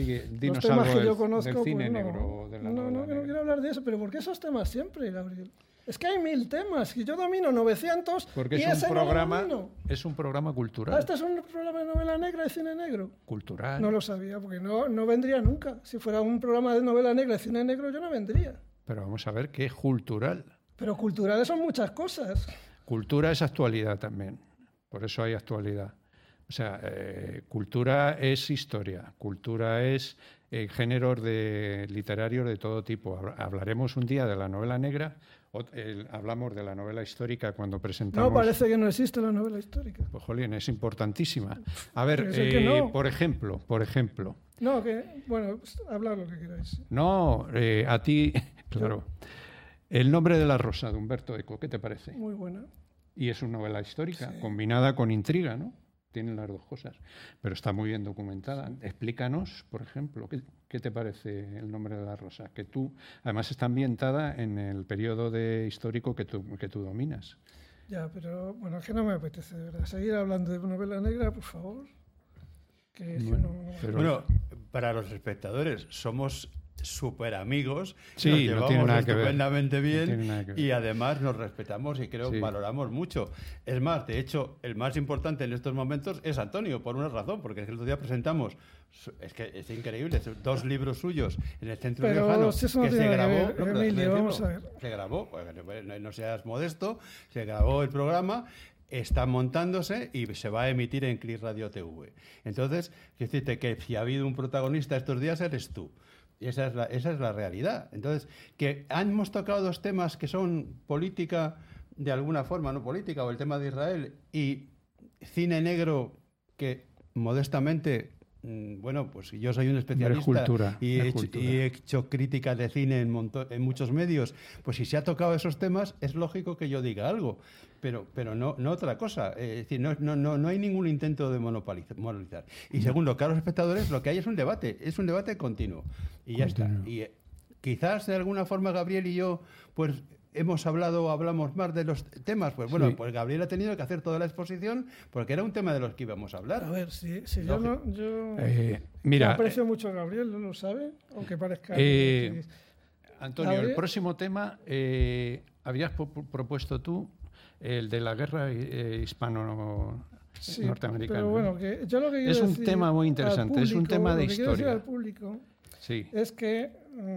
Sigue, los dinos temas algo que yo conozco, del cine pues no. negro o de la novela No negra. quiero hablar de eso, pero ¿por qué esos temas siempre, Gabriel? Es que hay 1000 temas y yo domino 900 Porque y es ese un no lo programa, domino. es un programa cultural. Este es un programa de novela negra y cine negro. Cultural. No lo sabía, porque no vendría nunca. Si fuera un programa de novela negra y cine negro, yo no vendría. Pero vamos a ver qué es cultural. Pero culturales son muchas cosas. Cultura es actualidad también. Por eso hay actualidad. O sea, cultura es historia. Cultura es géneros literarios de todo tipo. Hablaremos un día de la novela negra. Hablamos de la novela histórica cuando presentamos... No, parece que no existe la novela histórica. Pues, jolín, es importantísima. A ver, Pero es que no. por ejemplo... No, bueno, hablad lo que queráis. No, a ti, claro. El nombre de la rosa, de Humberto Eco, ¿qué te parece? Muy buena. Y es una novela histórica, Sí. combinada con intriga, ¿no? Tienen las dos cosas, pero está muy bien documentada. Explícanos, por ejemplo, ¿qué te parece El nombre de la rosa? Que tú, además, está ambientada en el periodo histórico que tú dominas. Ya, pero bueno, es que no me apetece, de verdad. Seguir hablando de novela negra, por favor. Que es que Bueno, no... pero- Bueno, para los espectadores somos súper amigos, Sí, nos no llevamos tiene nada que ver. estupendamente bien No tiene nada que ver. y además nos respetamos y creo Sí. valoramos mucho. Es más, de hecho, el más importante en estos momentos es Antonio, por una razón, porque el otro día presentamos, es que es increíble, 2 libros suyos en el Centro Pero Riojano si eso no que se tiene nada que grabó, ver, no, pero Emilio, déjame vamos a decirlo, ver. se grabó, pues, no seas modesto, se grabó el programa. Está montándose y se va a emitir en CLIC Radio TV. Entonces, quiero decirte que si ha habido un protagonista estos días, eres tú. Y esa es la realidad. Entonces, que hemos tocado 2 temas que son política, de alguna forma, no política, o el tema de Israel, y cine negro, que modestamente, bueno, pues yo soy un especialista cultura, y es cultura. he hecho críticas de cine en muchos medios, pues si se ha tocado esos temas, es lógico que yo diga algo, pero no otra cosa. Es decir, no hay ningún intento de monopolizar. Y segundo, claro, los espectadores, lo que hay es un debate continuo. Y ya está. Y quizás de alguna forma Gabriel y yo, pues hablamos más de los temas. Pues bueno, Sí. pues Gabriel ha tenido que hacer toda la exposición porque era un tema de los que íbamos a hablar. A ver, si yo no... Yo Mira, aprecio mucho a Gabriel, ¿no lo sabe? Aunque parezca... Antonio, Gabriel. el próximo tema habías propuesto tú, el de la guerra Sí, hispano-norteamericana. pero bueno, que yo lo que quiero Es un decir tema muy al interesante, es un público, tema de lo que quiero decir historia. al público Sí. es que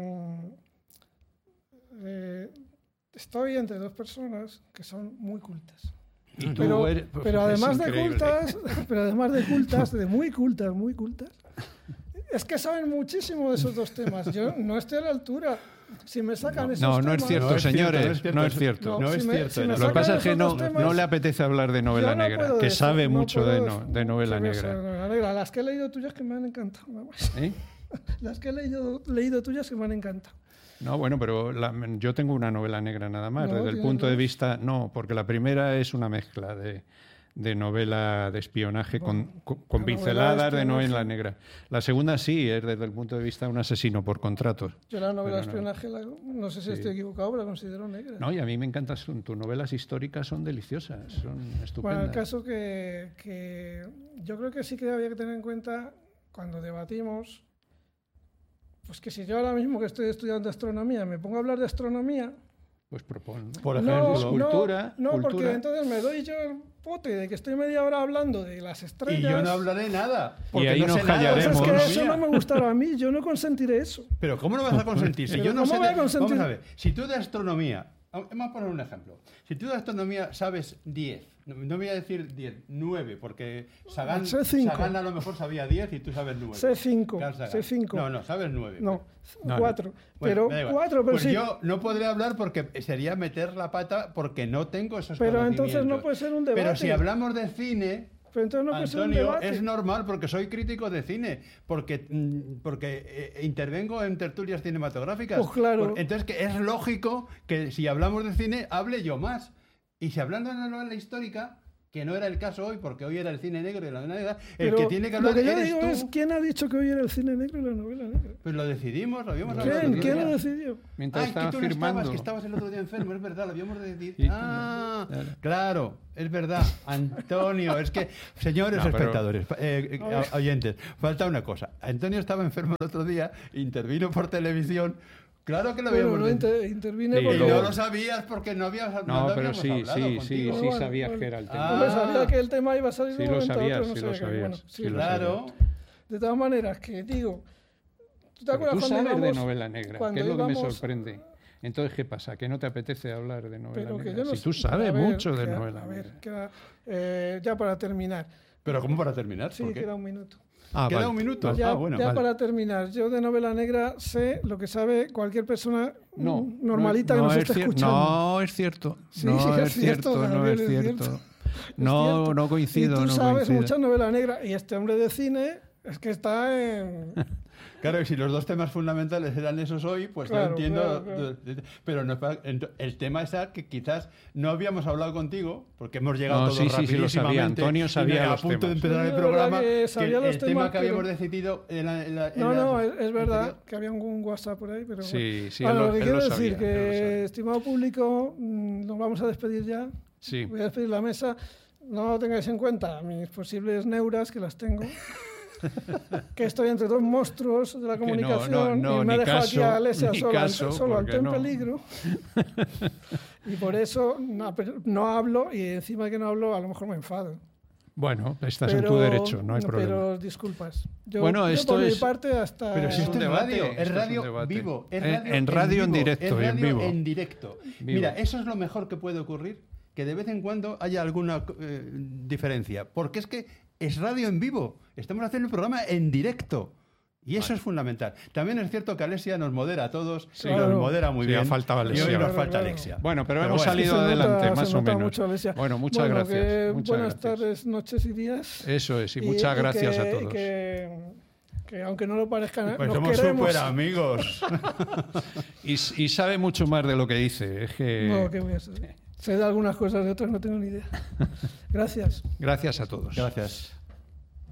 estoy entre 2 personas que son muy cultas. Y tú Pero, eres- pero es además de increíble. cultas, de muy cultas, es que saben muchísimo de esos 2 temas. Yo no estoy a la altura. Si me sacan esos No, temas... no es cierto, No es cierto, señores, no es cierto. No es cierto. me Lo que sacan pasa es que esos no, dos temas, no le apetece hablar de novela yo no negra, puedo que decir- sabe no mucho puedo de novela saber negra. sobre novela negra. Las que he leído tuyas que me han encantado. Vamos. ¿Eh? Las que he leído tuyas que me han encantado. No, bueno, pero yo tengo una novela negra nada más. No, Desde el tienes punto de dos. vista, no, porque la primera es una mezcla de novela de espionaje Bueno, con la novela de pinceladas de novela espionaje. negra. La segunda sí, es desde el punto de vista de un asesino por contratos. Yo la novela de Pero no. espionaje, no sé si Sí. estoy equivocado, pero la considero negra. No, y a mí me encantan tus novelas históricas, son deliciosas, son Bueno, estupendas. el caso que yo creo que sí que había que tener en cuenta cuando debatimos, pues que si yo ahora mismo que estoy estudiando astronomía me pongo a hablar de astronomía, Pues propon. ¿no? Por no, ejemplo, cultura, no, cultura. porque entonces me doy yo el pote de que estoy media hora hablando de las y estrellas. yo no hablaré nada. Porque ahí no nos sé nada de Pues es que callaremos. eso no astronomía. me gustará a mí, yo no consentiré eso. Pero ¿cómo no vas a consentir? Si Pero yo no ¿cómo sé voy a consentir? Vamos a ver, si tú de astronomía... Vamos a poner un ejemplo. Si tú de astronomía sabes 10, no voy a decir 10, 9, porque Sagan Sé 5. a lo mejor sabía 10 y tú sabes 9. Sé 5, Carl Sagan. sé 5. No, sabes 9. No, No, 4. Bueno, Pero me da igual. 4, pero pues sí. yo no podré hablar porque sería meter la pata porque no tengo esos Pero conocimientos. entonces no puede ser un debate. Pero si hablamos de cine... Pero entonces no puede ser un Antonio, debate. es normal porque soy crítico de cine, porque intervengo en tertulias cinematográficas. Pues claro. Entonces que es lógico que si hablamos de cine hable yo más. Y si hablando de la novela histórica, Que no era el caso hoy, porque hoy era el cine negro y la novela negra. Pero el que tiene que hablar lo que yo eres digo tú. es, ¿quién ha dicho que hoy era el cine negro y la novela negra? Pues lo decidimos, lo habíamos hablado. el otro ¿Quién día. lo decidió? Mientras Es que estaban tú no firmando. estabas, que estabas el otro día enfermo, es verdad, lo habíamos decidido. Sí, Claro, es verdad. Antonio, es que, señores No, pero- espectadores, oyentes, falta una cosa. Antonio estaba enfermo el otro día, intervino por televisión. Claro que lo Bueno, habíamos no decidido. intervine Sí, Y porque... no lo sabías porque no habías No, lo pero habíamos sí, hablado sí, contigo. sí Bueno, sabías bueno. que era el Ah. tema. Hombre, sabía que el tema iba a salir Sí de un lo momento a sabías, otro, no sí sabía lo que- sabías. bueno, Sí sí, lo Claro. De todas maneras, que digo... ¿Tú te Pero acuerdas tú cuando sabes de íbamos- novela negra, que cuando es lo que me íbamos- sorprende. Entonces, ¿qué pasa? ¿Que no te apetece hablar de novela Pero que negra? yo no Si tú sé- sabes a ver, mucho de queda- novela A ver, negra. ya para terminar. Pero ¿cómo para terminar? Sí, ¿Por qué? queda un minuto. Queda vale. un minuto. Ya, bueno, ya vale. para terminar, yo de novela negra sé lo que sabe cualquier persona No, normalita no que nos es esté cier- escuchando. No es cierto. Sí, no es es cierto, cierto, no Gabriel, es es cierto. cierto. No, cierto. no coincido. Y tú no sabes coincido. mucha novela negra y este hombre de cine es que está en... Claro, y si los dos temas fundamentales eran esos hoy, pues Claro, yo entiendo. claro. Pero no, el tema es que quizás no habíamos hablado contigo, porque hemos llegado No, todos sí, sí, sí lo rapidísimamente. sabía. Antonio y sabía a los punto de temas. empezar el Sí, es programa. verdad que Que sabía los el tema temas, que habíamos pero- decidido en la. No, es verdad anterior. que había un WhatsApp por ahí, pero Sí, bueno. sí, Bueno, él lo que él quiero lo decir sabía, que, él lo sabía. estimado público, nos vamos a despedir ya. Sí. Voy a despedir la mesa. No tengáis en cuenta mis posibles neuras, que las tengo. Que estoy entre dos monstruos de la Que no, comunicación no, y me ha ni dejado caso, aquí a Alesia ni solo caso, ante porque un no. peligro. Y por eso no hablo, y encima de que no hablo, a lo mejor me enfado. Bueno, estás en tu derecho, no hay problema. Pero disculpas. Yo, Bueno, yo esto por mi es- parte hasta... Pero si Es esto un es debate, radio, esto es es un radio debate. vivo. Es En- radio en radio en vivo, directo es y en radio vivo. en directo. Vivo. Mira, eso es lo mejor que puede ocurrir, que de vez en cuando haya alguna diferencia. Porque es que es radio en vivo. Estamos haciendo el programa en directo. Y eso es fundamental. También es cierto que Alesia nos modera a todos, y Claro. nos modera muy Sí, bien. ha faltado Y Alesia. hoy nos Claro, falta claro. Alexia. Bueno, pero hemos bueno, salido Se nota- adelante, se más o nota menos. mucho, Alesia. Bueno, muchas Bueno, gracias. que muchas buenas gracias. tardes, noches y días. Eso es, y muchas gracias que- a todos. Que aunque no lo parezca, Pues nos somos queremos. súper amigos. Y sabe mucho más de lo que dice. Es que... No, ¿qué voy a saber? Sé de algunas cosas, de otras no tengo ni idea. Gracias. Gracias a todos. Gracias.